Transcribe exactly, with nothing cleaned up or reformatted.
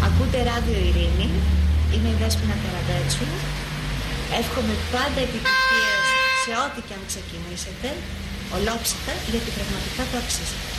Ακούτε Ράδιο Ειρήνη, είμαι η Δέσποινα Καραμπέτσου. Εύχομαι πάντα επιτυχίες σε ό,τι και αν ξεκινήσετε, ολόψυχα, γιατί πραγματικά το αξίζετε.